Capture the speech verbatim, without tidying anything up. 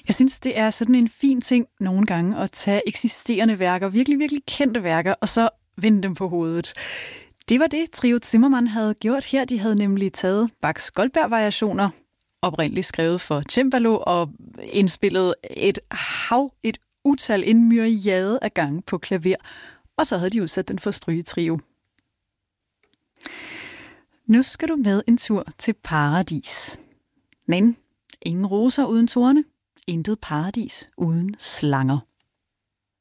Jeg synes, det er sådan en fin ting nogle gange at tage eksisterende værker, virkelig, virkelig kendte værker, og så vende dem på hovedet. Det var det, Trio Zimmermann havde gjort her. De havde nemlig taget Bachs Goldberg-variationer, oprindeligt skrevet for cembalo, og indspillet et hav, et utal, en myriade af gange på klaver. Og så havde de udsat den for strygetrio. Nu skal du med en tur til paradis. Men ingen roser uden torne, intet paradis uden slanger.